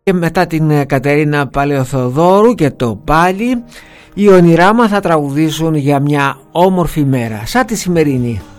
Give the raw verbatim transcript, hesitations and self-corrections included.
Και μετά την Κατερίνα Παλαιοθεοδόρου και το πάλι, οι όνειρά μας θα τραγουδήσουν για μια όμορφη μέρα σαν τη σημερινή.